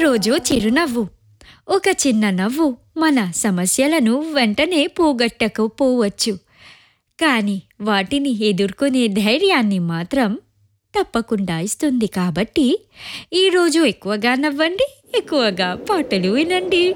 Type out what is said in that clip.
రోజు చిరునవ్వు. ఒక చిన్న నవ్వు మన సమస్యలను వెంటనే పోగొట్టకపోవచ్చు. కానీ వాటిని ఎదుర్కొనే ధైర్యాన్ని మాత్రం తప్పకుండా ఇస్తుంది. కాబట్టి ఈరోజు ఎక్కువగా నవ్వండి, ఎక్కువగా పాటలు వినండి.